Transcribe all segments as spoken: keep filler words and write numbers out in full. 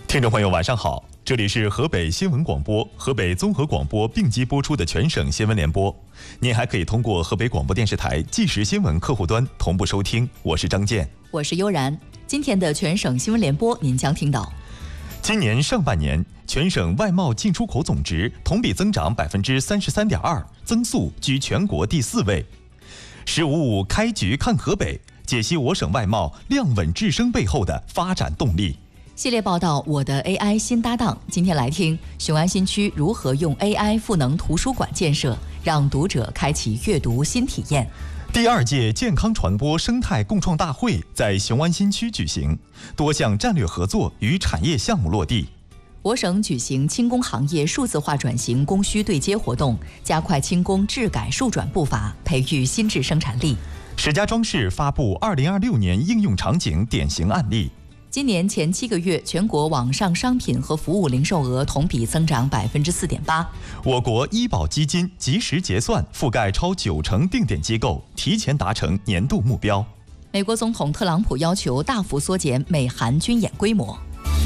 听众朋友，晚上好，这里是河北新闻广播、河北综合广播并机播出的全省新闻联播。您还可以通过河北广播电视台即时新闻客户端同步收听。我是张健， 我是悠然。今天的全省新闻联播，您将听到： 今年上半年，全省外贸进出口总值同比增长百分之三十三点二，增速居全国第四位。十五五开局看河北，解析我省外贸量稳质升背后的发展动力。 系列报道《我的 A I 新搭档》，今天来听雄安新区如何用 A I 赋能图书馆建设，让读者开启阅读新体验。 第二届健康传播生态共创大会在雄安新区举行，多项战略合作与产业项目落地。 我省举行轻工行业数字化转型供需对接活动，加快轻工质改数转步伐，培育新质生产力。 石家庄市发布二零二六年应用场景典型案例。 今年前七个月，全国网上商品和服务零售额同比增长百分之四点八。 我国医保基金及时结算覆盖超九成定点机构，提前达成年度目标。 美国总统特朗普要求大幅缩减美韩军演规模。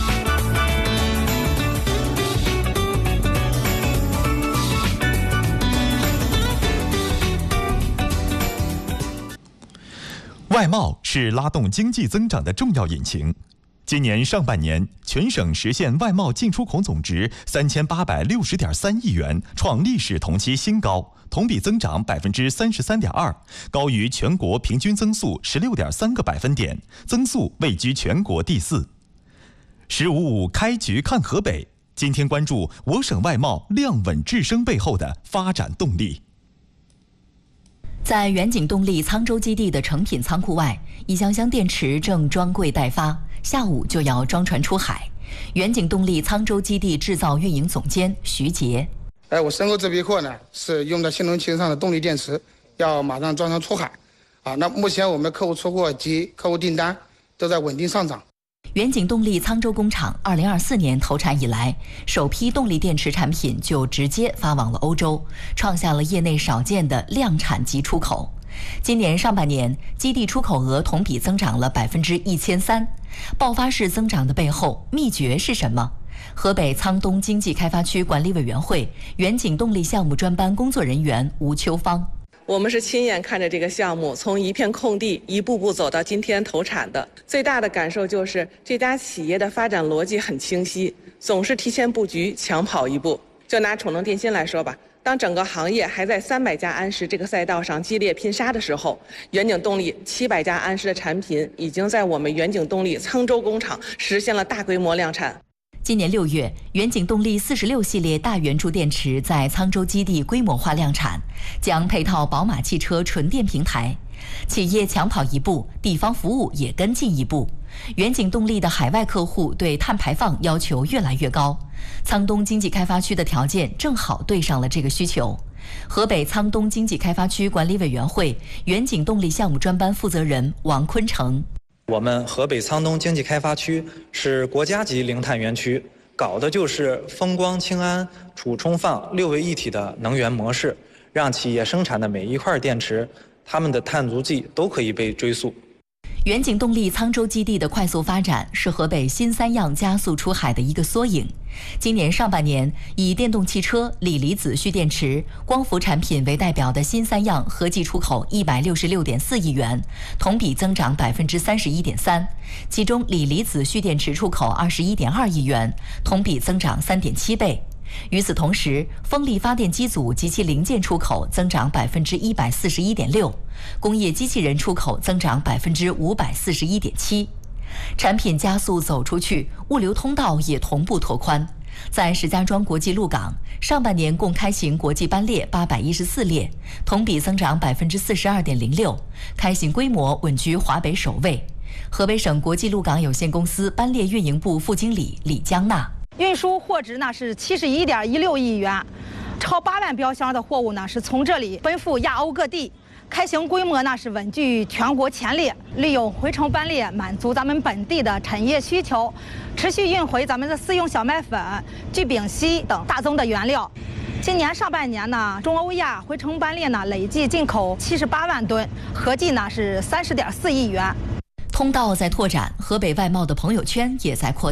外贸是拉动经济增长的重要引擎。今年上半年，全省实现外贸进出口总值三千八百六十点三亿元，创历史同期新高，同比增长百分之三十三点二，高于全国平均增速十六点三个百分点，增速位居全国第四。十五五开局看河北，今天关注我省外贸量稳质升背后的发展动力。 在远景动力沧州基地的成品仓库外，一箱箱电池正装柜待发，下午就要装船出海。远景动力沧州基地制造运营总监徐杰： 哎，我申购这批货呢，是用在新能源汽车上的动力电池，要马上装船出海。啊，那目前我们的客户出货及客户订单都在稳定上涨。 远景动力沧州工厂二零二四年投产以来，首批动力电池产品就直接发往了欧洲，创下了业内少见的量产级出口。今年上半年，基地出口额同比增长了百分之一千三，爆发式增长的背后秘诀是什么？河北沧东经济开发区管理委员会远景动力项目专班工作人员吴秋芳： 我们是亲眼看着这个项目从一片空地一步步走到今天投产的，最大的感受就是这家企业的发展逻辑很清晰，总是提前布局，抢跑一步。就拿储能电芯来说吧，当整个行业还在三百家安时这个赛道上激烈拼杀的时候，远景动力七百家安时的产品已经在我们远景动力沧州工厂实现了大规模量产。 今年六月，远景动力四十六系列大圆柱电池在沧州基地规模化量产，将配套宝马汽车纯电平台。企业抢跑一步，地方服务也跟进一步。远景动力的海外客户对碳排放要求越来越高，沧东经济开发区的条件正好对上了这个需求。河北沧东经济开发区管理委员会远景动力项目专班负责人王坤成： 我们河北沧东经济开发区是国家级零碳园区，搞的就是风光氢氨储充放六位一体的能源模式，让企业生产的每一块电池，它们的碳足迹都可以被追溯。 远景动力沧州基地的快速发展是河北新三样加速出海的一个缩影。今年上半年，以电动汽车、锂离子蓄电池、光伏产品为代表的新三样合计出口一百六十六点四亿元，同比增长百分之三十一点三。其中，锂离子蓄电池出口二十一点二亿元，同比增长三点七倍。与此同时，风力发电机组及其零件出口增长百分之一百四十一点六，工业机器人出口增长百分之五百四十一点七。产品加速走出去，物流通道也同步拓宽。在石家庄国际陆港，上半年共开行国际班列八百一十四列，同比增长百分之四十二点零六，开行规模稳居华北首位。河北省国际陆港有限公司班列运营部副经理李江娜： 运输货值呢是七十一点一六亿元，超八万标箱的货物呢是从这里奔赴亚欧各地，开行规模呢是稳居全国前列，利用回程班列满足咱们本地的产业需求，持续运回咱们的四用小麦粉、聚丙烯等大宗的原料。今年上半年呢，中欧亚回程班列呢累计进口七十八万吨，合计呢是三十点四亿元。 通道在拓展，河北外贸的朋友圈也在扩大。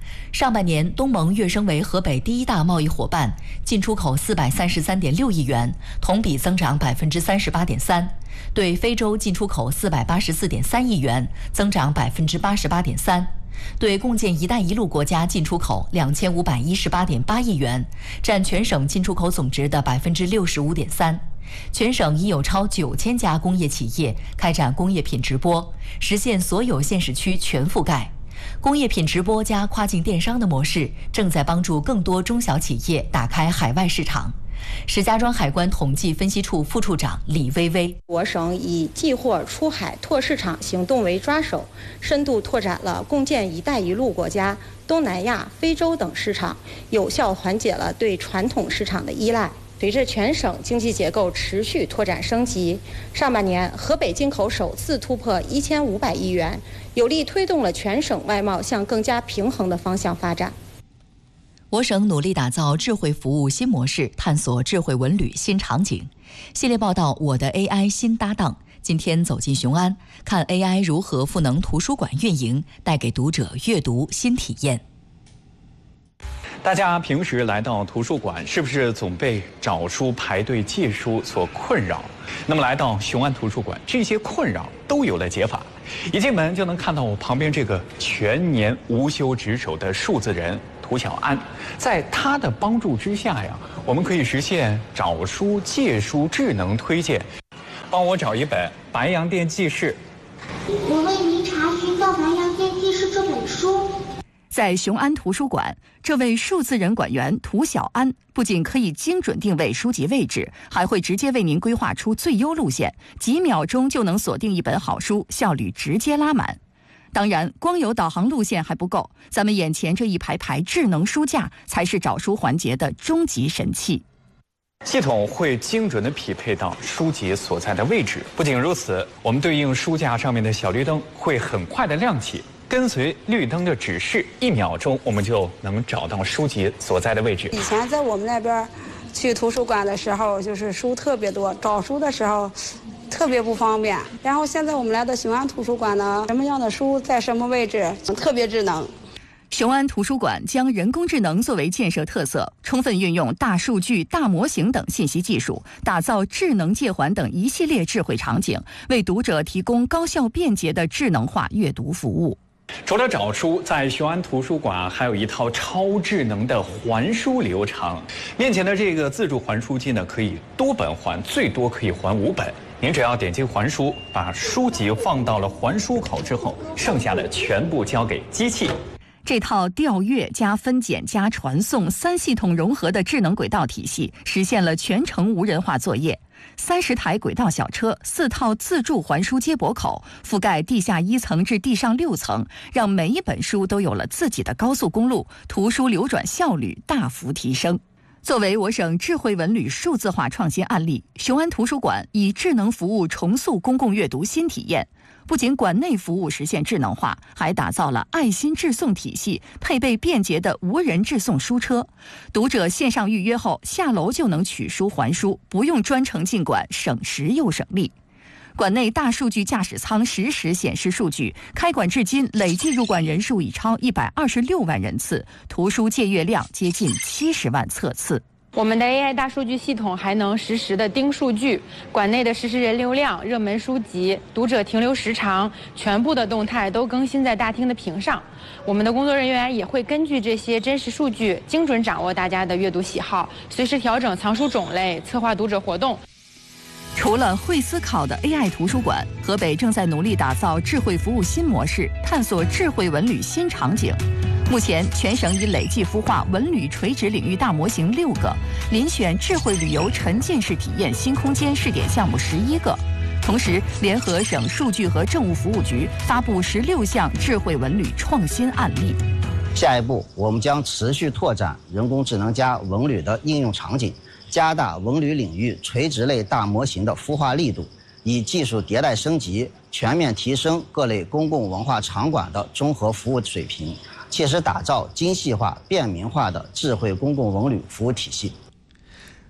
上半年，东盟跃升为河北第一大贸易伙伴，进出口四百三十三点六亿元，同比增长百分之三十八点三。对非洲进出口四百八十四点三亿元，增长百分之八十八点三。对共建“一带一路”国家进出口两千五百一十八点八亿元，占全省进出口总值的百分之六十五点三。全省已有超九千家工业企业开展工业品直播，实现所有县市区全覆盖。工业品直播加跨境电商的模式正在帮助更多中小企业打开海外市场。石家庄海关统计分析处副处长李薇薇： 我省以寄货出海拓市场行动为抓手，深度拓展了共建“一带一路”国家、东南亚、非洲等市场，有效缓解了对传统市场的依赖。随着全省经济结构持续拓展升级，上半年河北进口首次突破一千五百亿元，有力推动了全省外贸向更加平衡的方向发展。 我省努力打造智慧服务新模式，探索智慧文旅新场景。系列报道《我的 A I 新搭档》，今天走进雄安，看 A I 如何赋能图书馆运营，带给读者阅读新体验。 大家平时来到图书馆，是不是总被找书、排队借书所困扰？那么来到雄安图书馆，这些困扰都有了解法。一进门就能看到我旁边这个全年无休值守的数字人涂小安，在他的帮助之下呀，我们可以实现找书、借书智能推荐。帮我找一本《白洋淀记事》。 我为您查询到《白洋淀记事》这本书。 在雄安图书馆，这位数字人馆员涂小安不仅可以精准定位书籍位置，还会直接为您规划出最优路线，几秒钟就能锁定一本好书，效率直接拉满。当然，光有导航路线还不够，咱们眼前这一排排智能书架才是找书环节的终极神器。 系统会精准地匹配到书籍所在的位置。不仅如此，我们对应书架上面的小绿灯会很快地亮起。跟随绿灯的指示，一秒钟我们就能找到书籍所在的位置。 以前在我们那边去图书馆的时候，就是书特别多，找书的时候特别不方便。然后现在我们来到雄安图书馆呢，什么样的书在什么位置，特别智能。 雄安图书馆将人工智能作为建设特色，充分运用大数据、大模型等信息技术，打造智能借还等一系列智慧场景，为读者提供高效便捷的智能化阅读服务。 除了找书，在雄安图书馆还有一套超智能的还书流程。面前的这个自助还书机呢，可以多本还，最多可以还五本。您只要点击还书，把书籍放到了还书口之后，剩下的全部交给机器。 这套调阅加分拣加传送三系统融合的智能轨道体系，实现了全程无人化作业。三十台轨道小车，四套自助还书接驳口，覆盖地下一层至地上六层，让每一本书都有了自己的高速公路，图书流转效率大幅提升。作为我省智慧文旅数字化创新案例，雄安图书馆以智能服务重塑公共阅读新体验。不仅馆内服务实现智能化，还打造了爱心致送体系，配备便捷的无人致送书车。读者线上预约后，下楼就能取书还书，不用专程进馆，省时又省力。馆内大数据驾驶舱实时显示数据，开馆至今累计入馆人数已超一百二十六万人次，图书借阅量接近七十万册次。 我们的 A I 大数据系统还能实时的盯数据，馆内的实时人流量、热门书籍、读者停留时长，全部的动态都更新在大厅的屏上。我们的工作人员也会根据这些真实数据，精准掌握大家的阅读喜好，随时调整藏书种类，策划读者活动。 除了会思考的 A I 图书馆，河北正在努力打造智慧服务新模式，探索智慧文旅新场景。目前，全省已累计孵化文旅垂直领域大模型六个，遴选智慧旅游沉浸式体验新空间试点项目十一个。同时，联合省数据和政务服务局发布十六项智慧文旅创新案例。 下一步，我们将持续拓展人工智能加文旅的应用场景，加大文旅领域垂直类大模型的孵化力度，以技术迭代升级，全面提升各类公共文化场馆的综合服务水平，切实打造精细化、便民化的智慧公共文旅服务体系。